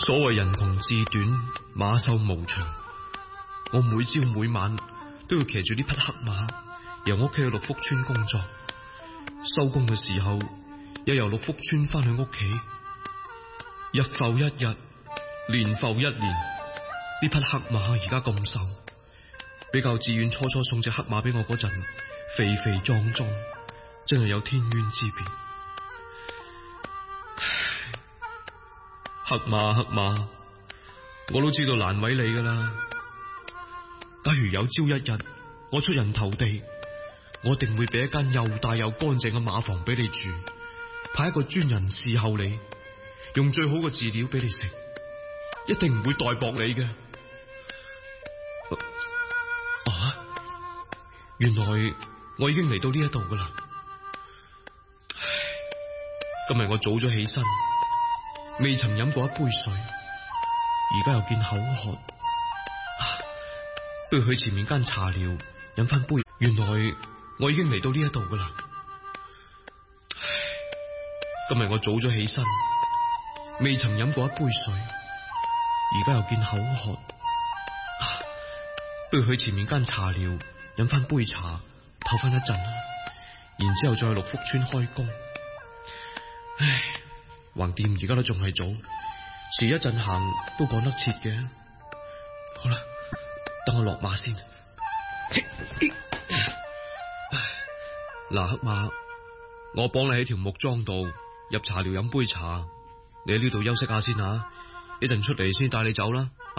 所謂人窮志短，馬瘦無長。我每朝每晚都要騎住呢匹黑馬，由屋企去六福村工作。收工嘅時候，又由六福村翻去屋企。日復一日，年復一年，呢匹黑馬而家咁瘦，比較志遠初初送隻黑馬俾我嗰陣，肥肥壯壯，真係有天淵之別。黑馬，我都知道難為你噶啦。假如有朝一日我出人頭地，我一定會俾一間又大又乾淨嘅馬房俾你住，派一個專人侍候你，用最好嘅飼料俾你食，一定唔會待薄你嘅。原來我已經嚟到呢一度噶啦。今日我早咗起身，未曾飲過一杯水，而家又見口渴，不如去前面間茶寮飲翻杯。原來我已經嚟到呢一度噶啦。今日我早咗起身，未曾飲過一杯水，而家又見口渴，不如去前面間茶寮飲翻杯茶，唞翻一陣啦，然之後再去六福村開工。橫掂而家都仲係早，遲一陣行都趕得切嘅。好啦，等我落馬先。嗱，黑馬，我綁你喺條木樁度，入茶寮飲杯茶，你喺呢度休息下先吓，一陣出嚟先帶你走啦。